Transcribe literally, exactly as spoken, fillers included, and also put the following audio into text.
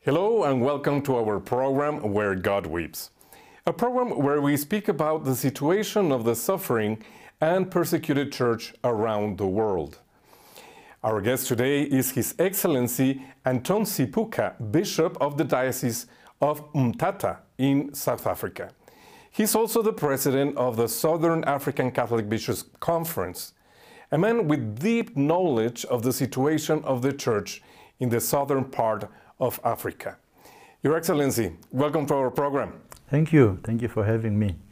Hello and welcome to our program Where God Weeps, a program where we speak about the situation of the suffering and persecuted church around the world. Our guest today is His Excellency Anton Sipuka, Bishop of the Diocese of Umtata in South Africa. He's also the president of the Southern African Catholic Bishops' Conference, a man with deep knowledge of the situation of the church in the southern part of Africa. Your Excellency, welcome to our program. Thank you. Thank you for having me.